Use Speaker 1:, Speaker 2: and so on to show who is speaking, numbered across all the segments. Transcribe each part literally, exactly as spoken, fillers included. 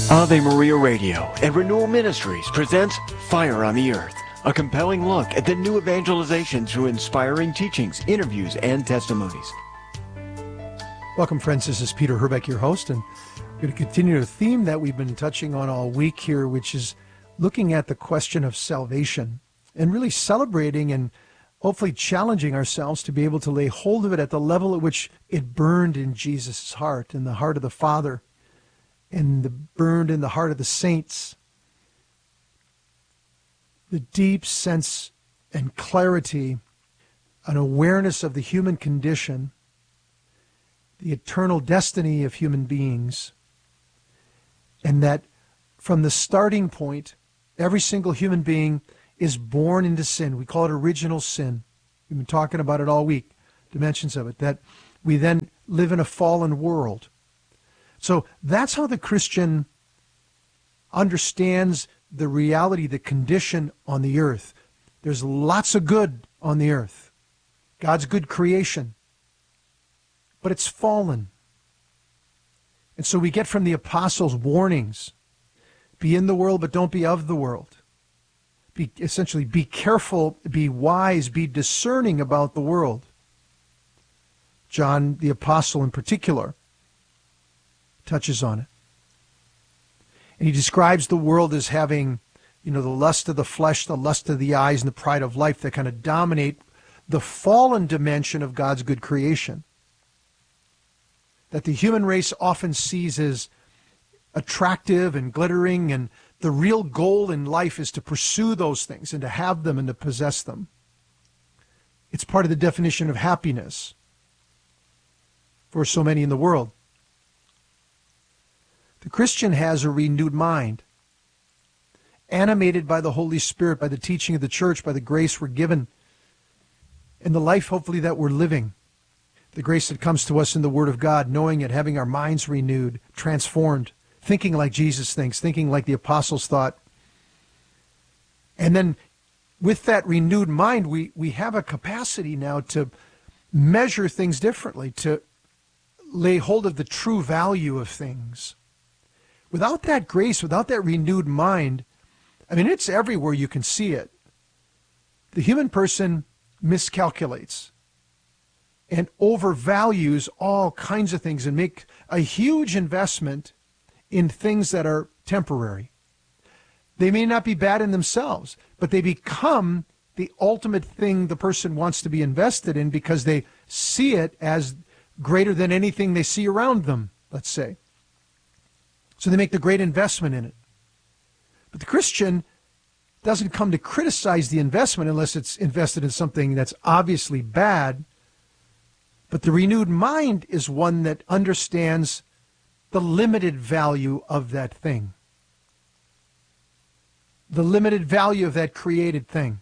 Speaker 1: Ave Maria Radio and Renewal Ministries presents Fire on the Earth, a compelling look at the new evangelization through inspiring teachings, interviews, and testimonies.
Speaker 2: Welcome, friends. This is Peter Herbeck, your host, and we're going to continue the theme that we've been touching on all week here, which is looking at the question of salvation and really celebrating and hopefully challenging ourselves to be able to lay hold of it at the level at which it burned in Jesus' heart, in the heart of the Father, and the burned in the heart of the saints. The deep sense and clarity, an awareness of the human condition, the eternal destiny of human beings, and that from the starting point, every single human being is born into sin. We call it original sin. We've been talking about it all week, dimensions of it, that we then live in a fallen world. So that's how the Christian understands the reality, the condition on the earth. There's lots of good on the earth. God's good creation. But it's fallen. And so we get from the apostles warnings. Be in the world, but don't be of the world. Be, essentially, be careful, be wise, be discerning about the world. John the apostle in particular touches on it. And he describes the world as having, you know, the lust of the flesh, the lust of the eyes, and the pride of life that kind of dominate the fallen dimension of God's good creation. That the human race often sees as attractive and glittering, and the real goal in life is to pursue those things and to have them and to possess them. It's part of the definition of happiness for so many in the world. The Christian has a renewed mind, animated by the Holy Spirit, by the teaching of the church, by the grace we're given, and the life, hopefully, that we're living. The grace that comes to us in the Word of God, knowing it, having our minds renewed, transformed, thinking like Jesus thinks, thinking like the apostles thought. And then with that renewed mind, we, we have a capacity now to measure things differently, to lay hold of the true value of things. Without that grace, without that renewed mind, I mean, it's everywhere you can see it. The human person miscalculates and overvalues all kinds of things and make a huge investment in things that are temporary. They may not be bad in themselves, but they become the ultimate thing the person wants to be invested in because they see it as greater than anything they see around them, let's say. So they make the great investment in it. But the Christian doesn't come to criticize the investment unless it's invested in something that's obviously bad. But the renewed mind is one that understands the limited value of that thing. The limited value of that created thing.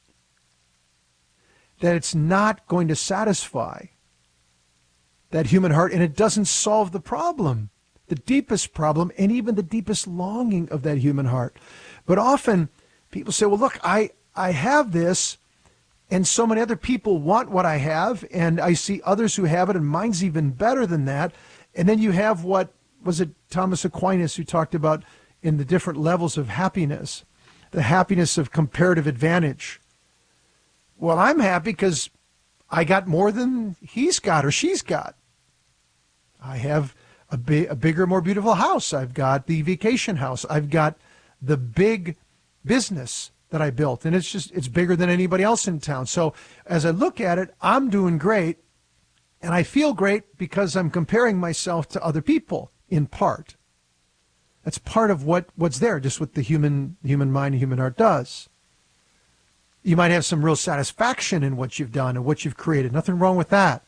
Speaker 2: That it's not going to satisfy that human heart, and it doesn't solve the problem. The deepest problem, and even the deepest longing of that human heart. But often people say, well, look, I, I have this, and so many other people want what I have, and I see others who have it, and mine's even better than that. And then you have what, was it Thomas Aquinas who talked about in the different levels of happiness, the happiness of comparative advantage. Well, I'm happy because I got more than he's got or she's got. I have A, bi- a bigger, more beautiful house. I've got the vacation house. I've got the big business that I built, and it's just, it's bigger than anybody else in town. So as I look at it, I'm doing great, and I feel great because I'm comparing myself to other people in part. That's part of what, what's there, just what the human, human mind and human heart does. You might have some real satisfaction in what you've done and what you've created. Nothing wrong with that.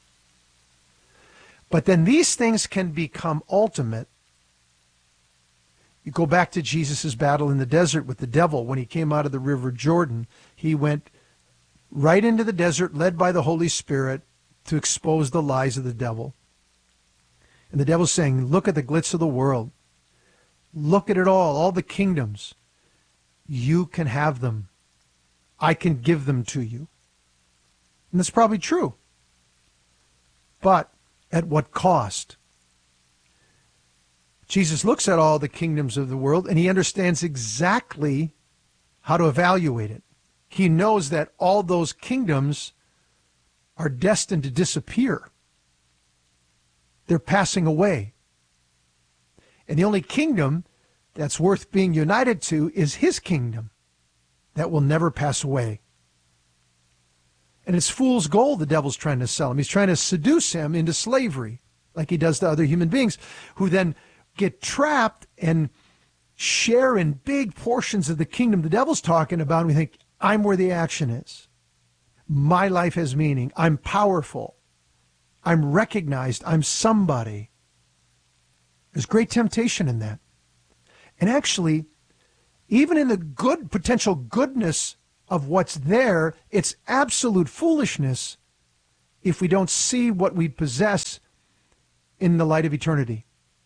Speaker 2: But then these things can become ultimate. You go back to Jesus' battle in the desert with the devil. When he came out of the river Jordan, he went right into the desert, led by the Holy Spirit, to expose the lies of the devil. And the devil's saying, look at the glitz of the world. Look at it all, all the kingdoms. You can have them. I can give them to you. And that's probably true. But at what cost? Jesus looks at all the kingdoms of the world and he understands exactly how to evaluate it. He knows that all those kingdoms are destined to disappear. They're passing away. And the only kingdom that's worth being united to is his kingdom that will never pass away. And it's fool's gold the devil's trying to sell him. He's trying to seduce him into slavery like he does to other human beings who then get trapped and share in big portions of the kingdom the devil's talking about. And we think, I'm where the action is. My life has meaning. I'm powerful. I'm recognized. I'm somebody. There's great temptation in that. And actually, even in the good potential goodness of what's there, it's absolute foolishness if we don't see what we possess in the light of eternity.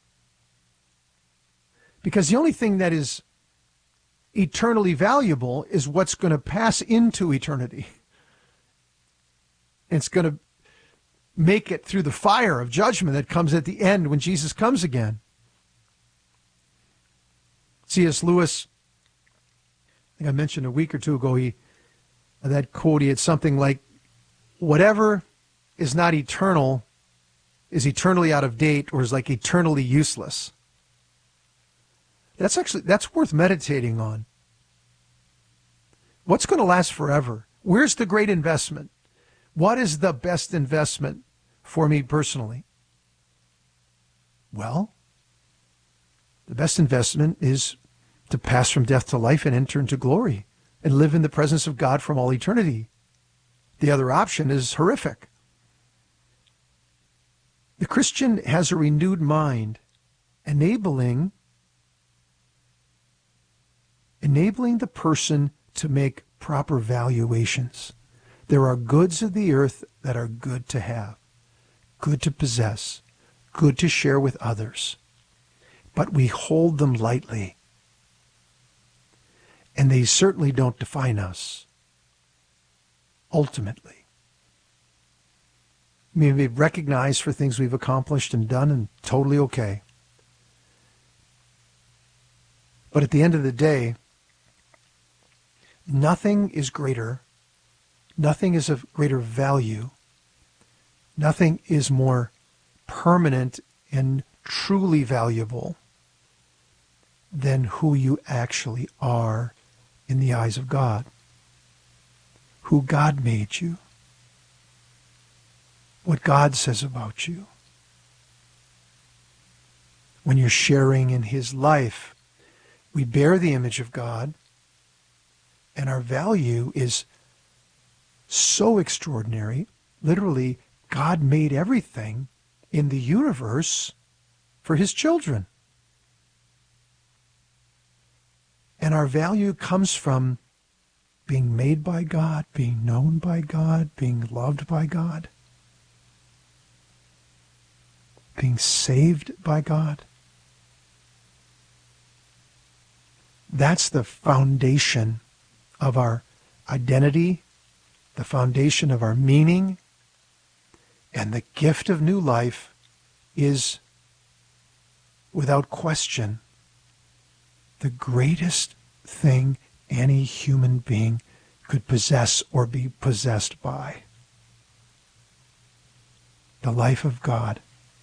Speaker 2: Because the only thing that is eternally valuable is what's going to pass into eternity. It's going to make it through the fire of judgment that comes at the end when Jesus comes again. C S Lewis, I think I mentioned a week or two ago, he that quote, he had something like, whatever is not eternal is eternally out of date or is like eternally useless. That's actually, that's worth meditating on. What's going to last forever? Where's the great investment? What is the best investment for me personally? Well, the best investment is to pass from death to life and enter into glory and live in the presence of God from all eternity. The other option is horrific. The Christian has a renewed mind, enabling, enabling the person to make proper valuations. There are goods of the earth that are good to have, good to possess, good to share with others. But we hold them lightly. And they certainly don't define us, ultimately. We may be recognized for things we've accomplished and done and totally okay. But at the end of the day, nothing is greater, nothing is of greater value, nothing is more permanent and truly valuable than who you actually are in the eyes of God, who God made you, what God says about you. When you're sharing in his life, we bear the image of God, and our value is so extraordinary. Literally, God made everything in the universe for his children. And our value comes from being made by God, being known by God, being loved by God, being saved by God. That's the foundation of our identity, the foundation of our meaning, and the gift of new life is, without question, the greatest thing any human being could possess or be possessed by. The life of God.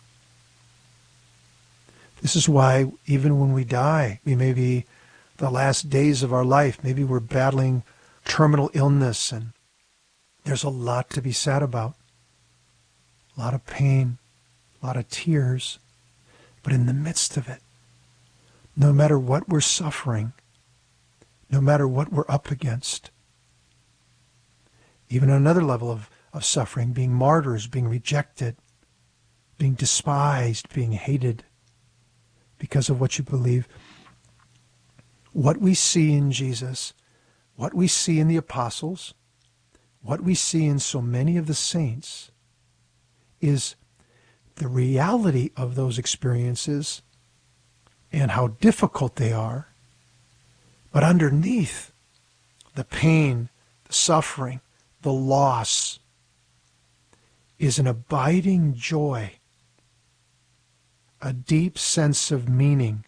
Speaker 2: This is why even when we die, we may be the last days of our life, maybe we're battling terminal illness, and there's a lot to be sad about. A lot of pain, a lot of tears. But in the midst of it, no matter what we're suffering, no matter what we're up against, even on another level of, of suffering, being martyrs, being rejected, being despised, being hated because of what you believe, what we see in Jesus, what we see in the apostles, what we see in so many of the saints is the reality of those experiences and how difficult they are. But underneath the pain, the suffering, the loss is an abiding joy, a deep sense of meaning,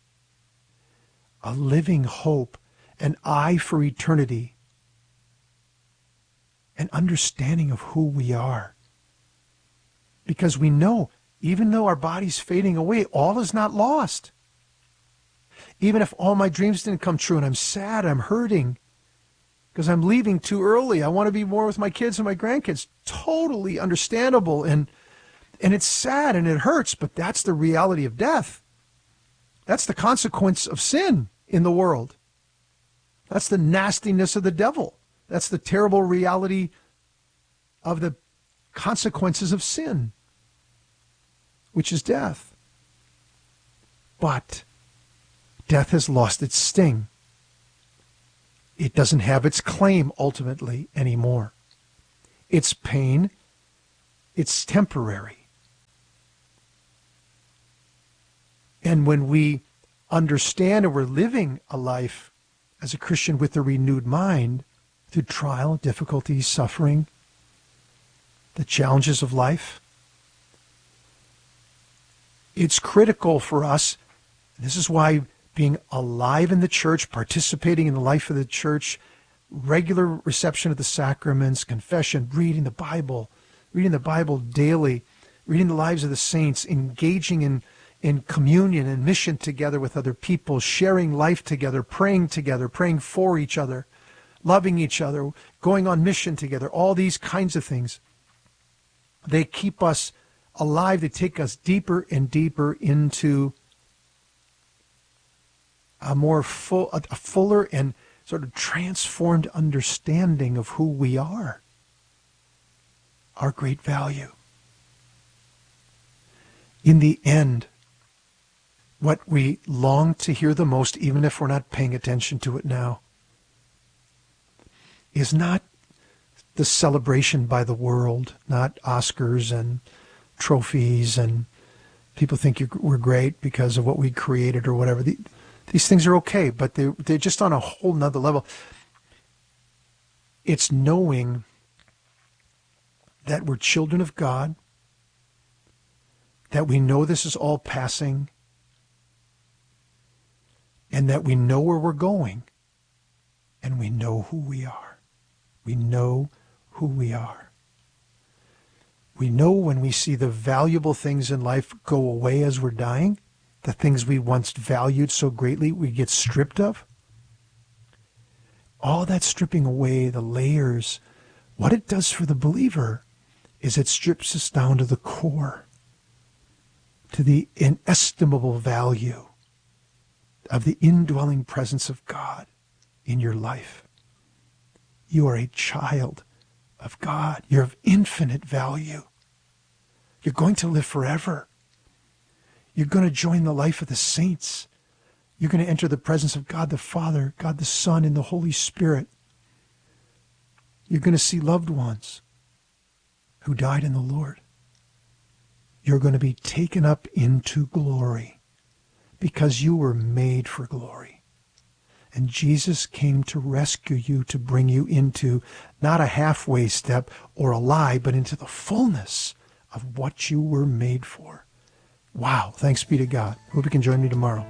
Speaker 2: a living hope, an eye for eternity, an understanding of who we are. Because we know, even though our body's fading away, all is not lost. Even if all my dreams didn't come true and I'm sad, I'm hurting, because I'm leaving too early. I want to be more with my kids and my grandkids. Totally understandable. And and it's sad and it hurts, but that's the reality of death. That's the consequence of sin in the world. That's the nastiness of the devil. That's the terrible reality of the consequences of sin, which is death. But death has lost its sting. It doesn't have its claim ultimately anymore. Its pain, it's temporary. And when we understand and we're living a life as a Christian with a renewed mind through trial, difficulty, suffering, the challenges of life, it's critical for us. This is why being alive in the church, participating in the life of the church, regular reception of the sacraments, confession, reading the Bible, reading the Bible daily, reading the lives of the saints, engaging in, in communion and mission together with other people, sharing life together, praying together, praying for each other, loving each other, going on mission together, all these kinds of things. They keep us alive. They take us deeper and deeper into a more full, a fuller and sort of transformed understanding of who we are, our great value. In the end, what we long to hear the most, even if we're not paying attention to it now, is not the celebration by the world, not Oscars and trophies and people think you're, we're great because of what we created or whatever. The, these things are okay, but they're, they're just on a whole nother level. It's knowing that we're children of God, that we know this is all passing, and that we know where we're going, and we know who we are. We know who we are. We know when we see the valuable things in life go away as we're dying, the things we once valued so greatly, we get stripped of. All that stripping away, the layers, what it does for the believer is it strips us down to the core, to the inestimable value of the indwelling presence of God in your life. You are a child of God. You're of infinite value. You're going to live forever. You're going to join the life of the saints. You're going to enter the presence of God the Father, God the Son, and the Holy Spirit. You're going to see loved ones who died in the Lord. You're going to be taken up into glory because you were made for glory. And Jesus came to rescue you, to bring you into not a halfway step or a lie, but into the fullness of what you were made for. Wow. Thanks be to God. Hope you can join me tomorrow.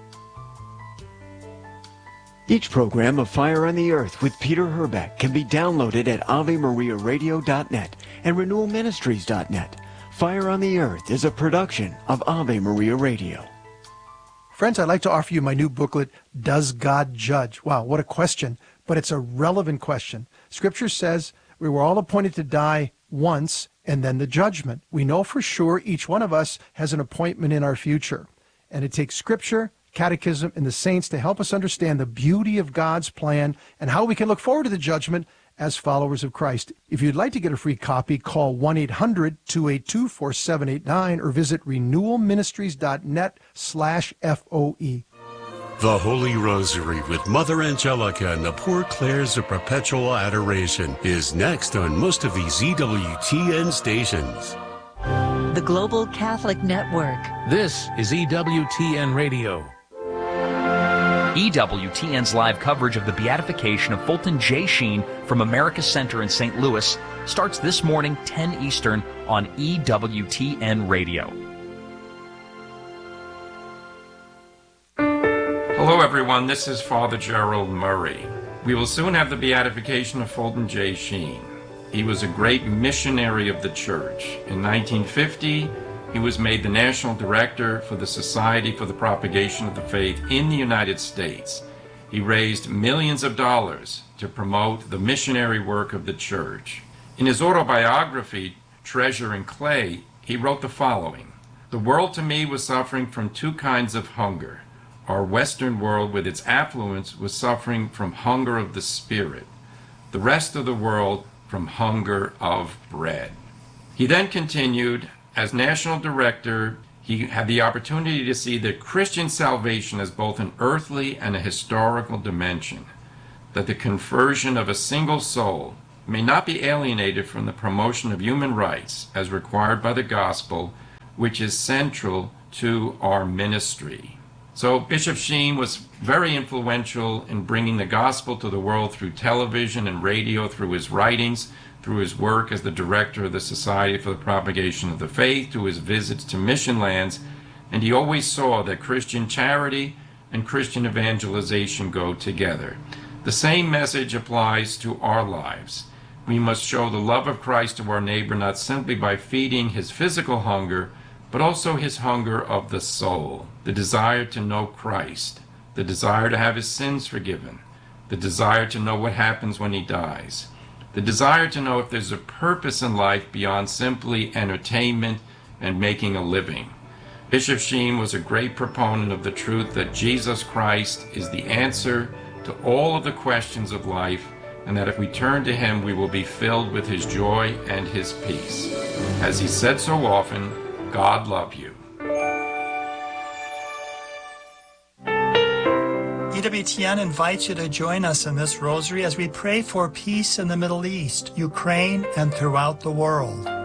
Speaker 1: Each program of Fire on the Earth with Peter Herbeck can be downloaded at ave maria radio dot net and renewal ministries dot net. Fire on the Earth is a production of Ave Maria Radio.
Speaker 2: Friends, I'd like to offer you my new booklet, Does God Judge? Wow, what a question, but it's a relevant question. Scripture says we were all appointed to die once and then the judgment. We know for sure each one of us has an appointment in our future. And it takes Scripture, Catechism, and the saints to help us understand the beauty of God's plan and how we can look forward to the judgment as followers of Christ. If you'd like to get a free copy, call one eight hundred two eight two four seven eight nine or visit renewal ministries dot net slash F O E.
Speaker 3: The Holy Rosary with Mother Angelica and the Poor Clares of Perpetual Adoration is next on most of these E W T N stations.
Speaker 4: The Global Catholic Network.
Speaker 5: This is E W T N Radio.
Speaker 6: E W T N's live coverage of the beatification of Fulton J. Sheen from America Center in Saint Louis starts this morning, ten Eastern, on E W T N Radio.
Speaker 7: everyone, this is Father Gerald Murray. We will soon have the beatification of Fulton J. Sheen. He was a great missionary of the church. In nineteen fifty, he was made the national director for the Society for the Propagation of the Faith in the United States. He raised millions of dollars to promote the missionary work of the church. In his autobiography, Treasure in Clay, he wrote the following: "The world to me was suffering from two kinds of hunger. Our Western world, with its affluence, was suffering from hunger of the spirit. The rest of the world from hunger of bread." He then continued, as national director, he had the opportunity to see that Christian salvation has both an earthly and a historical dimension, that the conversion of a single soul may not be alienated from the promotion of human rights as required by the gospel, which is central to our ministry. So Bishop Sheen was very influential in bringing the gospel to the world through television and radio, through his writings, through his work as the director of the Society for the Propagation of the Faith, to his visits to mission lands, and he always saw that Christian charity and Christian evangelization go together. The same message applies to our lives. We must show the love of Christ to our neighbor not simply by feeding his physical hunger, but also his hunger of the soul, the desire to know Christ, the desire to have his sins forgiven, the desire to know what happens when he dies, the desire to know if there's a purpose in life beyond simply entertainment and making a living. Bishop Sheen was a great proponent of the truth that Jesus Christ is the answer to all of the questions of life, and that if we turn to him, we will be filled with his joy and his peace. As he said so often, God love you.
Speaker 8: E W T N invites you to join us in this rosary as we pray for peace in the Middle East, Ukraine, and throughout the world.